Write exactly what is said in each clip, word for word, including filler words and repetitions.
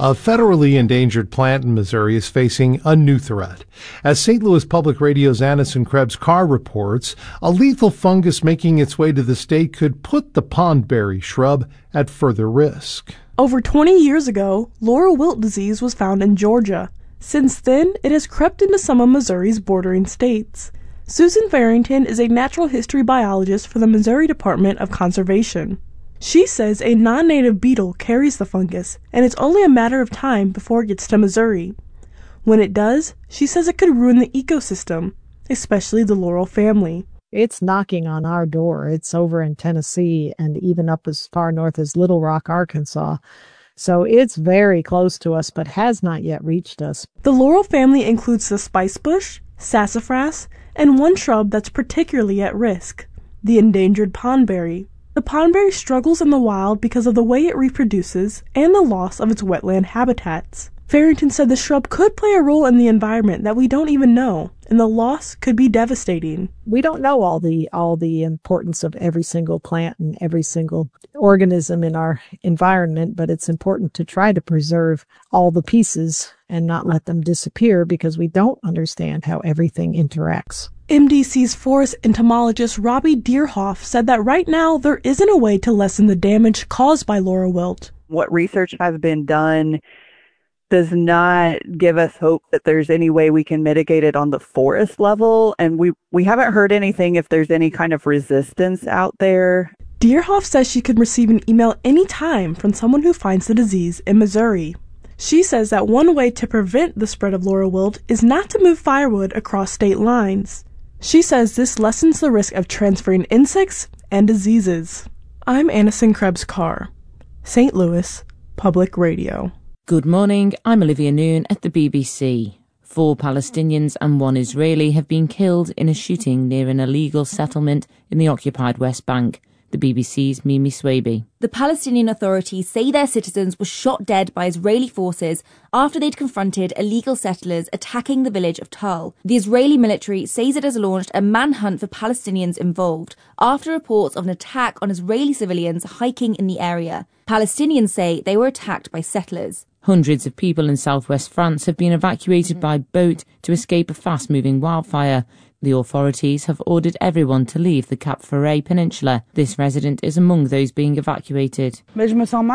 A federally endangered plant in Missouri is facing a new threat. As Saint Louis Public Radio's Anderson Krebs Carr reports, a lethal fungus making its way to the state could put the pondberry shrub at further risk. Over twenty years ago, laurel wilt disease was found in Georgia. Since then, it has crept into some of Missouri's bordering states. Susan Farrington is a natural history biologist for the Missouri Department of Conservation. She says a non-native beetle carries the fungus, and it's only a matter of time before it gets to Missouri. When it does, she says it could ruin the ecosystem, especially the laurel family. It's knocking on our door. It's over in Tennessee and even up as far north as Little Rock, Arkansas. So it's very close to us, but has not yet reached us. The laurel family includes the spicebush, sassafras, and one shrub that's particularly at risk, the endangered pondberry. The pondberry struggles in the wild because of the way it reproduces and the loss of its wetland habitats. Farrington said the shrub could play a role in the environment that we don't even know, and the loss could be devastating. We don't know all the all the importance of every single plant and every single organism in our environment, but it's important to try to preserve all the pieces and not let them disappear because we don't understand how everything interacts. M D C's forest entomologist Robbie Deerhoff said that right now there isn't a way to lessen the damage caused by laurel wilt. What research has been done does not give us hope that there's any way we can mitigate it on the forest level, and we, we haven't heard anything if there's any kind of resistance out there. Deerhoff says she could receive an email any time from someone who finds the disease in Missouri. She says that one way to prevent the spread of laurel wilt is not to move firewood across state lines. She says this lessens the risk of transferring insects and diseases. I'm Anderson Krebs Carr, Saint Louis Public Radio. Good morning, I'm Olivia Noon at the B B C. Four Palestinians and one Israeli have been killed in a shooting near an illegal settlement in the occupied West Bank. The B B C's Mimi Swaby. The Palestinian authorities say their citizens were shot dead by Israeli forces after they'd confronted illegal settlers attacking the village of Tal. The Israeli military says it has launched a manhunt for Palestinians involved after reports of an attack on Israeli civilians hiking in the area. Palestinians say they were attacked by settlers. Hundreds of people in southwest France have been evacuated by boat to escape a fast-moving wildfire. The authorities have ordered everyone to leave the Cap Ferret Peninsula. This resident is among those being evacuated. I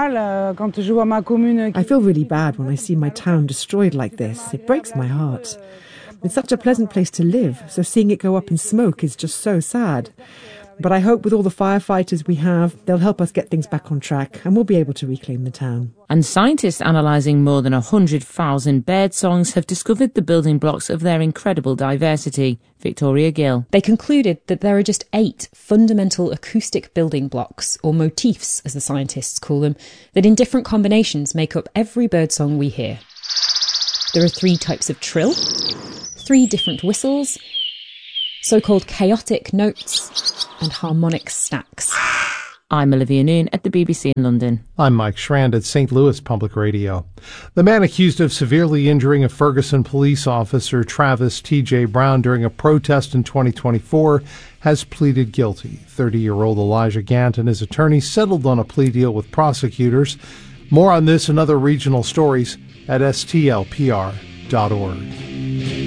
feel really bad when I see my town destroyed like this. It breaks my heart. It's such a pleasant place to live, so seeing it go up in smoke is just so sad. But I hope with all the firefighters we have, they'll help us get things back on track and we'll be able to reclaim the town. And scientists analysing more than one hundred thousand bird songs have discovered the building blocks of their incredible diversity. Victoria Gill. They concluded that there are just eight fundamental acoustic building blocks, or motifs as the scientists call them, that in different combinations make up every birdsong we hear. There are three types of trill, three different whistles, so-called chaotic notes, and harmonic stacks. I'm Olivia Noon at the B B C in London. I'm Mike Schrand at Saint Louis Public Radio. The man accused of severely injuring a Ferguson police officer, Travis T J Brown, during a protest in twenty twenty-four has pleaded guilty. thirty-year-old Elijah Gant and his attorney settled on a plea deal with prosecutors. More on this and other regional stories at S T L P R dot org.